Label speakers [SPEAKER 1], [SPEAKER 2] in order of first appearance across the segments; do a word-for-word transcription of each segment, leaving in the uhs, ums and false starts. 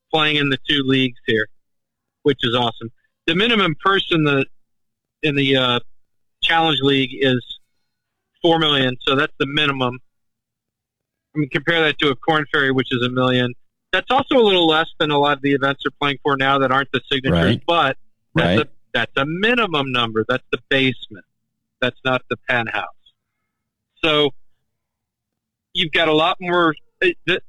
[SPEAKER 1] playing in the two leagues here, which is awesome. The minimum purse in the in the uh, Challenge League is four million, so that's the minimum. I mean, compare that to a Corn Ferry, which is a million. That's also a little less than a lot of the events are playing for now that aren't the signatures,
[SPEAKER 2] right.
[SPEAKER 1] but that's,
[SPEAKER 2] right.
[SPEAKER 1] a, that's a minimum number. That's the basement. That's not the penthouse. So you've got a lot more. The,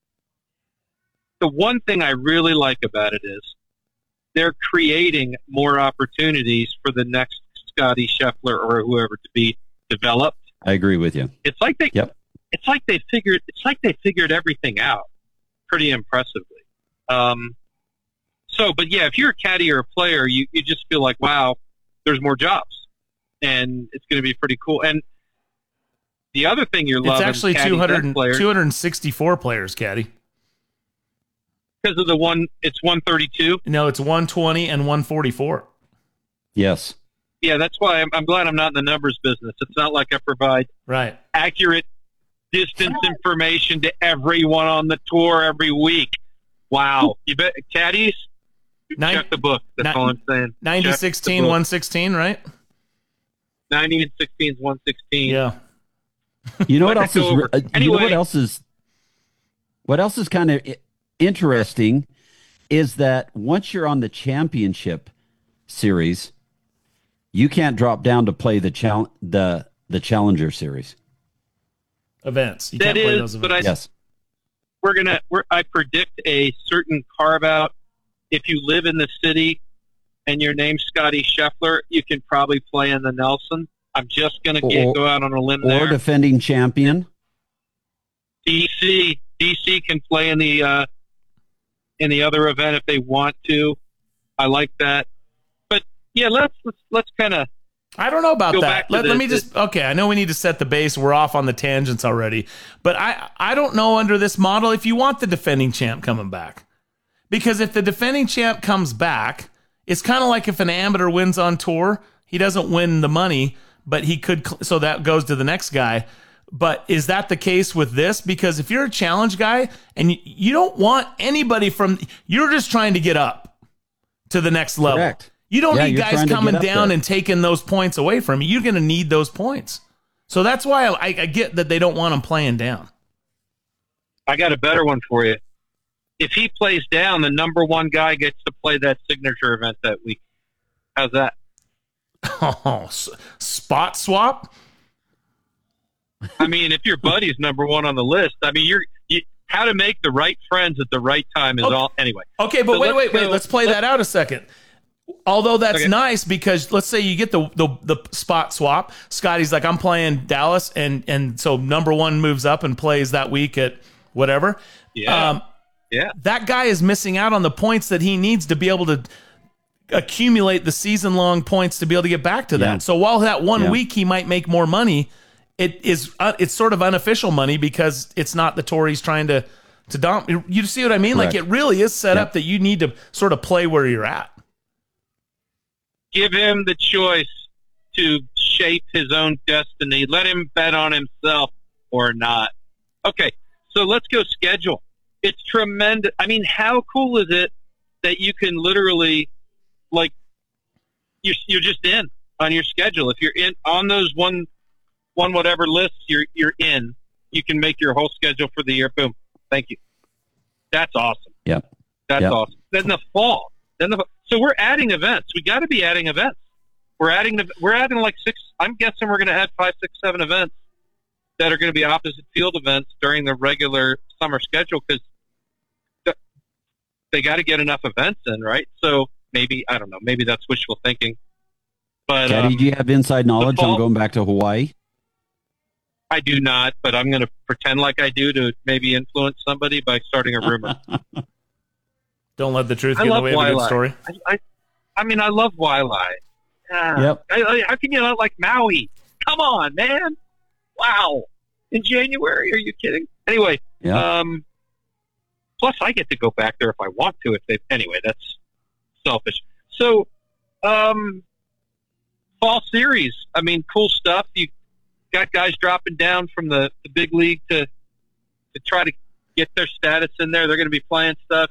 [SPEAKER 1] the one thing I really like about it is they're creating more opportunities for the next Scotty Scheffler or whoever to be developed.
[SPEAKER 2] I agree with you.
[SPEAKER 1] It's like they,
[SPEAKER 2] yep.
[SPEAKER 1] it's like they figured, it's like they figured everything out pretty impressively. Um, so, but yeah, if you're a caddy or a player, you, you just feel like, wow, there's more jobs, and it's going to be pretty cool. And the other thing you're loving,
[SPEAKER 3] it's actually two hundred, players, two hundred sixty-four players, caddy.
[SPEAKER 1] Because of the one, it's one thirty-two.
[SPEAKER 3] No, it's one twenty and one forty-four.
[SPEAKER 2] Yes.
[SPEAKER 1] Yeah, that's why I'm, I'm glad I'm not in the numbers business. It's not like I provide
[SPEAKER 3] right
[SPEAKER 1] accurate distance information to everyone on the tour every week. Wow. You bet, caddies,
[SPEAKER 3] Nine,
[SPEAKER 1] check the book. That's
[SPEAKER 3] ni-
[SPEAKER 1] all I'm saying.
[SPEAKER 3] ninety sixteen, one sixteen, right?
[SPEAKER 1] ninety and sixteen is one sixteen.
[SPEAKER 3] Yeah.
[SPEAKER 2] You know what else is uh,
[SPEAKER 1] anyway,
[SPEAKER 2] you know what else is what else is kind of interesting is that once you're on the championship series, you can't drop down to play the chal- the the Challenger series
[SPEAKER 3] events. You
[SPEAKER 1] that
[SPEAKER 3] can't play
[SPEAKER 1] is,
[SPEAKER 3] those events.
[SPEAKER 1] but I,
[SPEAKER 2] yes,
[SPEAKER 1] we're gonna. We're, I predict a certain carve out. If you live in the city and your name's Scotty Scheffler, you can probably play in the Nelson. I'm just gonna get, go out on a limb
[SPEAKER 2] or
[SPEAKER 1] there.
[SPEAKER 2] Or defending champion.
[SPEAKER 1] D C D C can play in the uh, in the other event if they want to. I like that. But yeah, let's let's, let's kind of.
[SPEAKER 3] I don't know about that. Let,
[SPEAKER 1] the,
[SPEAKER 3] let me just okay. I know we need to set the base. We're off on the tangents already, but I I don't know under this model if you want the defending champ coming back, because if the defending champ comes back, it's kind of like if an amateur wins on tour, he doesn't win the money, but he could. So that goes to the next guy. But is that the case with this? Because if you're a challenge guy and you, you don't want anybody from, you're just trying to get up to the next level.
[SPEAKER 2] Correct.
[SPEAKER 3] You don't
[SPEAKER 2] yeah,
[SPEAKER 3] need guys coming down there and taking those points away from you. You're going to need those points. So that's why I, I get that they don't want him playing down.
[SPEAKER 1] I got a better one for you. If he plays down, the number one guy gets to play that signature event that week. How's that?
[SPEAKER 3] Oh, spot swap?
[SPEAKER 1] I mean, if your buddy's number one on the list, I mean, you're you, how to make the right friends at the right time is
[SPEAKER 3] okay.
[SPEAKER 1] all. Anyway.
[SPEAKER 3] Okay, but
[SPEAKER 1] so
[SPEAKER 3] wait, wait,
[SPEAKER 1] go,
[SPEAKER 3] wait. Let's play let's, that out a second. Although that's okay. nice because let's say you get the, the the spot swap. Scotty's like, I'm playing Dallas, and and so number one moves up and plays that week at whatever.
[SPEAKER 1] Yeah.
[SPEAKER 3] Um,
[SPEAKER 1] yeah.
[SPEAKER 3] That guy is missing out on the points that he needs to be able to accumulate the season long points to be able to get back to that.
[SPEAKER 2] Yeah.
[SPEAKER 3] So while that one
[SPEAKER 2] yeah.
[SPEAKER 3] week he might make more money, it is uh, it's sort of unofficial money because it's not the tour he's trying to to dump. You see what I mean?
[SPEAKER 2] Correct.
[SPEAKER 3] Like it really is set
[SPEAKER 2] yeah.
[SPEAKER 3] up that you need to sort of play where you're at.
[SPEAKER 1] Give him the choice to shape his own destiny. Let him bet on himself or not. Okay, so let's go schedule. It's tremendous. I mean, how cool is it that you can literally, like, you're you're just in on your schedule. If you're in on those one one whatever lists, you're you're in. You can make your whole schedule for the year. Boom. Thank you. That's awesome.
[SPEAKER 2] Yep.
[SPEAKER 1] That's
[SPEAKER 2] yep.
[SPEAKER 1] awesome. Then the fall. Then the so we're adding events. We got to be adding events. We're adding we're adding like six. I'm guessing we're going to add five, six, seven events that are going to be opposite field events during the regular summer schedule because they got to get enough events in, right? So maybe I don't know. Maybe that's wishful thinking. But
[SPEAKER 2] Caddy,
[SPEAKER 1] um,
[SPEAKER 2] do you have inside knowledge
[SPEAKER 1] fall,
[SPEAKER 2] on going back to Hawaii?
[SPEAKER 1] I do not, but I'm going to pretend like I do to maybe influence somebody by starting a rumor.
[SPEAKER 3] Don't let the truth
[SPEAKER 1] I
[SPEAKER 3] get in the
[SPEAKER 1] love
[SPEAKER 3] way of a good
[SPEAKER 1] Wailea.
[SPEAKER 3] story.
[SPEAKER 1] I, I, I mean, I love Wailea. Yeah.
[SPEAKER 2] Yep.
[SPEAKER 1] I, I, how can you not like Maui? Come on, man. Wow. In January? Are you kidding? Anyway,
[SPEAKER 2] yeah.
[SPEAKER 1] um, plus I get to go back there if I want to. If they Anyway, that's selfish. So, um, fall series. I mean, cool stuff. You got guys dropping down from the, the big league to to try to get their status in there. They're going to be playing stuff.